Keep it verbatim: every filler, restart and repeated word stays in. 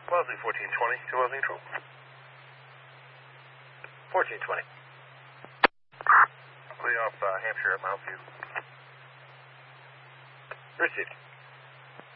Wellesley fourteen twenty to Wells Neutral. fourteen twenty. Lee off uh, Hampshire at Mount View. Received.